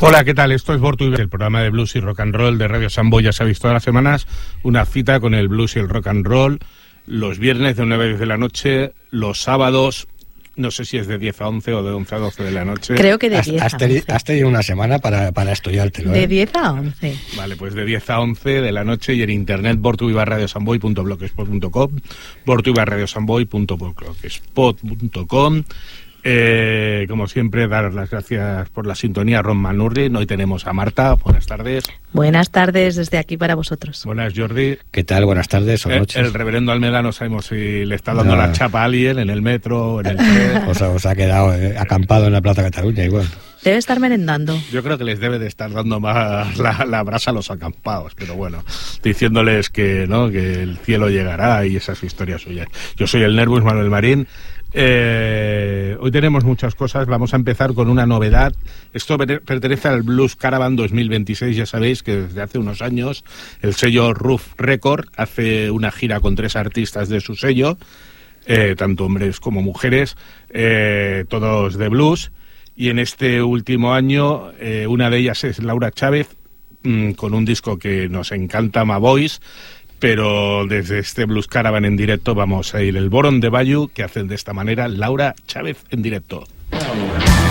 Hola, ¿qué tal? Esto es Bortu, el programa de blues y rock and roll de Radio Samboy. Ya sabéis, todas las semanas una cita con el blues y el rock and roll, los viernes de 9 a 10 de la noche, los sábados, no sé si es de 10 a 11 o de 11 a 12 de la noche. Creo que de 10 a 11. Has tenido una semana para estudiártelo, ¿eh? De 10 a 11. Vale, pues de 10 a 11 de la noche y en internet bortu-radiosamboy.blogspot.com, bortu-radiosamboy.blogspot.com. Como siempre, dar las gracias por la sintonía a Ron Manurri. Hoy tenemos a Marta. Buenas tardes. Buenas tardes desde aquí para vosotros. Buenas, Jordi. ¿Qué tal? Buenas tardes o noches. El reverendo Almeda, no sabemos si le está dando la chapa a alguien en el metro, en el tren. Os ha quedado acampado en la Plaza Cataluña igual. Debe estar merendando. Yo creo que les debe de estar dando más la brasa a los acampados, pero bueno, diciéndoles que no, que el cielo llegará y esas historias suyas. Yo soy el Nervus Manuel Marín. Hoy tenemos muchas cosas. Vamos a empezar con una novedad. Esto pertenece al Blues Caravan 2026. Ya sabéis que desde hace unos años el sello Roof Record hace una gira con 3 artistas de su sello, tanto hombres como mujeres, todos de blues. Y en este último año una de ellas es Laura Chávez, con un disco que nos encanta, My Voice. Pero desde este Blues Caravan en directo vamos a ir el Boron de Bayou, que hacen de esta manera Laura Chávez en directo.